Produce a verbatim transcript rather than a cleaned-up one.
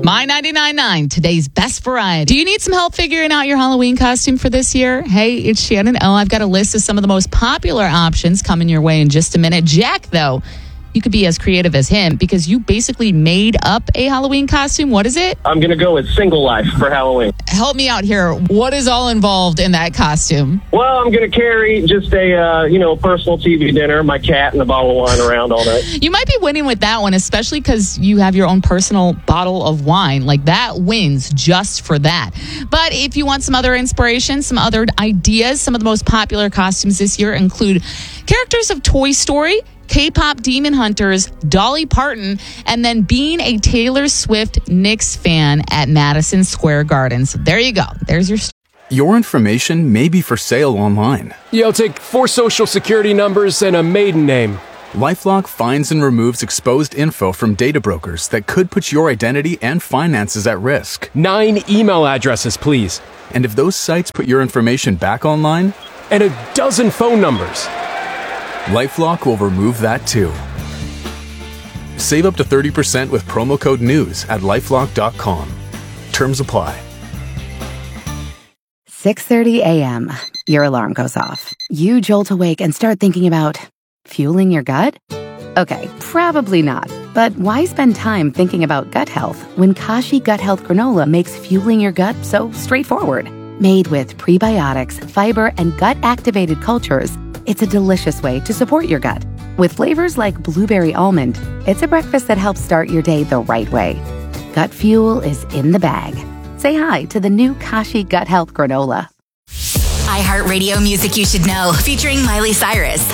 My ninety-nine point nine, today's best variety. Do you need some help figuring out your Halloween costume for this year? Hey, it's Shannon O. I've got a list of some of the most popular options coming your way in just a minute. Jack, though, you could be as creative as him because you basically made up a Halloween costume. What is it? I'm going to go with Single Life for Halloween. Help me out here. What is all involved in that costume? Well, I'm going to carry just a, uh, you know, personal T V dinner, my cat, and a bottle of wine around all night. You might be winning with that one, especially because you have your own personal bottle of wine. Like, that wins just for that. But if you want some other inspiration, some other ideas, some of the most popular costumes this year include characters of Toy Story, K-pop Demon Hunters, Dolly Parton, and then being a Taylor Swift Knicks fan at Madison Square Garden. So there you go. There's your story. Your information may be for sale online. Yeah, I'll take four social security numbers and a maiden name. LifeLock finds and removes exposed info from data brokers that could put your identity and finances at risk. Nine email addresses, please. And if those sites put your information back online? And a dozen phone numbers. LifeLock will remove that too. Save up to thirty percent with promo code NEWS at lifelock dot com. Terms apply. six thirty a.m. Your alarm goes off. You jolt awake and start thinking about fueling your gut? Okay, probably not. But why spend time thinking about gut health when Kashi Gut Health Granola makes fueling your gut so straightforward? Made with prebiotics, fiber, and gut-activated cultures, it's a delicious way to support your gut. With flavors like blueberry almond, it's a breakfast that helps start your day the right way. Gut fuel is in the bag. Say hi to the new Kashi Gut Health Granola. iHeartRadio Music You Should Know, featuring Miley Cyrus.